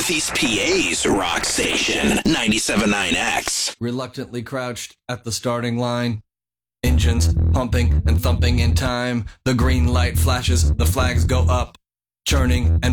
Northeast PA's rock station, 97.9X. Reluctantly crouched at the starting line. Engines pumping and thumping in time. The green light flashes, the flags go up. Churning and